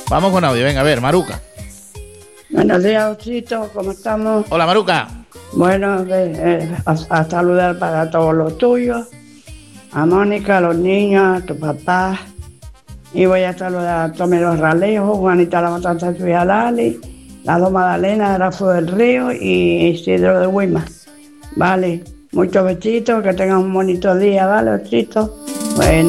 Vamos con audio, venga, a ver, Maruca. Buenos días, Osito, ¿cómo estamos? Hola, Maruca. Bueno, a saludar para todos los tuyos, a Mónica, a los niños, a tu papá. Y voy a saludar a Tommy Los Ralejos, Juanita La Matanza, su hija Lali, las dos Magdalenas de Rafu del Río y Isidro de Huima. Vale, muchos besitos, que tengan un bonito día, ¿vale, Osito? Bueno.